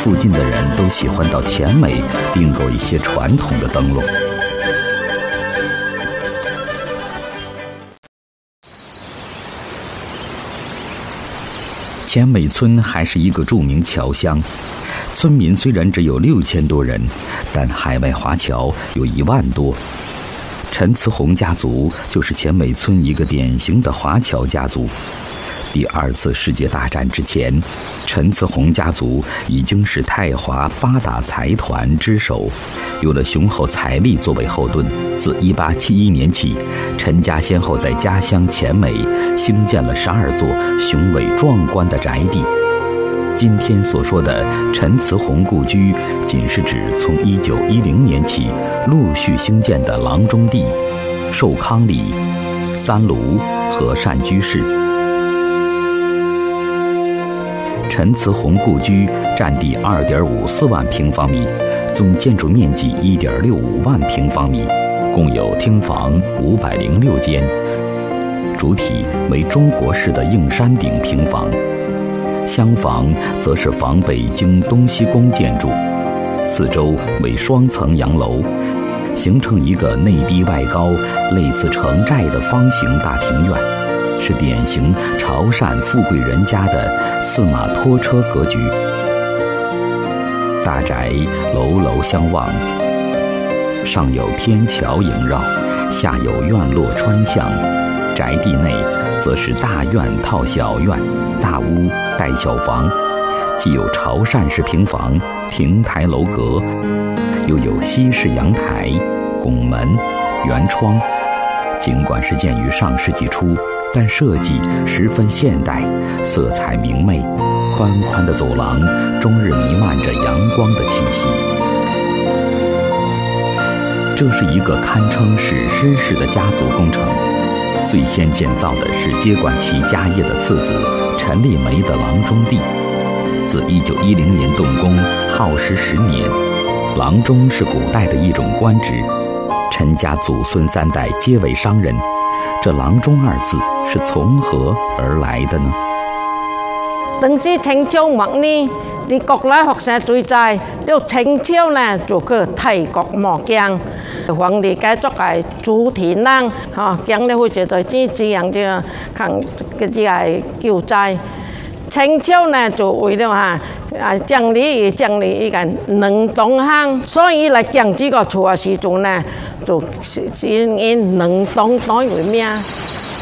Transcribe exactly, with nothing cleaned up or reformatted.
附近的人都喜欢到前美订购一些传统的灯笼。前美村还是一个著名侨乡，村民虽然只有六千多人，但海外华侨有一万多。陈慈洪家族就是前美村一个典型的华侨家族。第二次世界大战之前，陈慈洪家族已经是泰华八大财团之首，有了雄厚财力作为后盾。自一八七一年起，陈家先后在家乡前美兴建了十二座雄伟壮观的宅地。今天所说的陈慈洪故居，仅是指从一九一零年起陆续兴建的郎中地、寿康里、三庐和善居室。陈慈洪故居占地二点五四万平方米，总建筑面积一点六五万平方米，共有厅房五百零六间，主体为中国式的硬山顶平房，厢房则是仿北京东西宫建筑，四周为双层洋楼，形成一个内低外高、类似城寨的方形大庭院，是典型潮汕富贵人家的四马拖车格局。大宅楼楼相望，上有天桥萦绕，下有院落穿巷，宅地内则是大院套小院，大屋带小房，既有潮汕式平房、亭台楼阁，又有西式阳台、拱门、圆窗。尽管是建于上世纪初，但设计十分现代，色彩明媚，宽宽的走廊终日弥漫着阳光的气息。这是一个堪称史诗式的家族工程。最先建造的是接管其家业的次子陈立梅的郎中地，自一九一零年动工，耗时十年。郎中是古代的一种官职，陈家祖孙三代皆为商人。这郎中二字是从何而来的呢？ 當時清朝末年，啲國內學生最在，了清朝呢就去泰國磨鏡，皇帝改作係主題人，嚇鏡咧會覺得這這樣嘅看嘅啲係叫債。清朝呢就為了嚇啊將你將你一個能東行，所以嚟講這個錯時鐘呢，就是是以能東當為名。